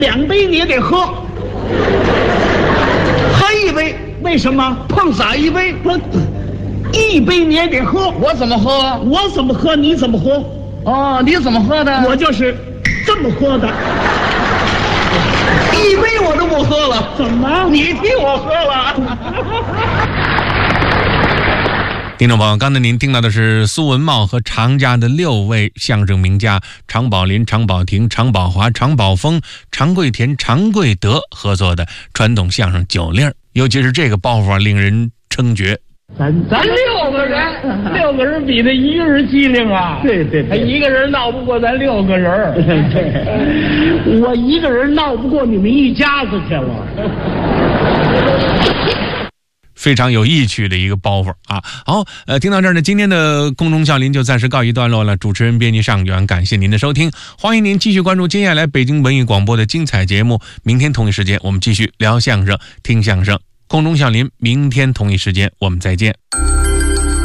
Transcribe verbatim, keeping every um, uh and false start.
两杯你也得喝，喝一杯，为什么？ 碰洒一杯， 不，一杯你也得喝。 我怎么喝？ 我怎么喝，你怎么喝？ 哦，你怎么喝的？ 我就是这么喝的。 一杯我都不喝了。 怎么？ 你替我喝了。 听众朋友，刚才您听到的是苏文茂和常家的六位相声名家常宝林、常宝霆、常宝华、常宝峰、常贵田、常贵德合作的传统相声九令，尤其是这个包袱啊，令人称绝。 咱咱六个人，六个人比那一个人机灵啊！ 对对对， 一个人闹不过咱六个人。 对，我一个人闹不过你们一家子去了。 非常有意趣的一个包袱啊！好，呃，听到这儿呢，今天的空中笑林就暂时告一段落了。主持人编辑尚远，感谢您的收听，欢迎您继续关注接下来北京文艺广播的精彩节目。明天同一时间，我们继续聊相声、听相声。空中笑林，明天同一时间我们再见。